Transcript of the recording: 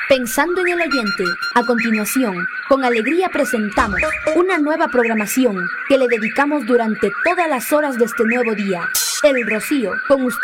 Pensando en el oyente, a continuación, con alegría presentamos una nueva programación que le dedicamos durante todas las horas de este nuevo día. El Rocío, con usted.